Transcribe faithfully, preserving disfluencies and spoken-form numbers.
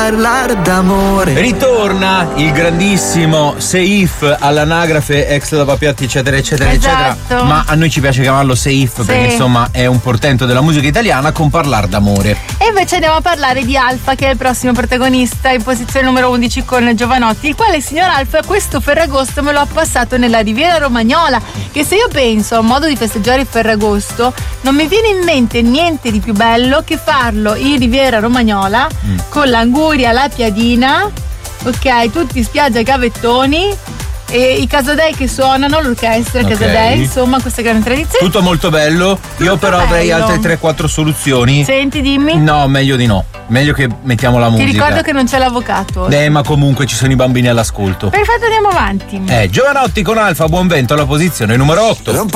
parlare d'amore. Ritorna il grandissimo Seif all'anagrafe, ex Lavapiatti eccetera eccetera Esatto. eccetera, ma a noi ci piace chiamarlo Seif Sì. perché insomma è un portento della musica italiana con parlare d'amore. E invece andiamo a parlare di Alfa, che è il prossimo protagonista, in posizione numero undici con Giovanotti, il quale il signor Alfa questo Ferragosto me lo ha passato nella Riviera Romagnola, che se io penso a un modo di festeggiare il Ferragosto non mi viene in mente niente di più bello che farlo in Riviera Romagnola mm. con l'anguria, la piadina, ok, tutti spiaggia gavettoni e i Casadei che suonano, l'orchestra Okay. Casadei, insomma questa grande tradizione. Tutto molto bello. Io Tutto però avrei bello. altre tre quattro soluzioni. Senti, dimmi. No, meglio di no. Meglio che mettiamo la Ti musica. ricordo che non c'è l'avvocato. Eh, ma comunque ci sono i bambini all'ascolto. Perfetto, andiamo avanti. Eh, Giovanotti con Alfa, buon vento alla posizione numero otto.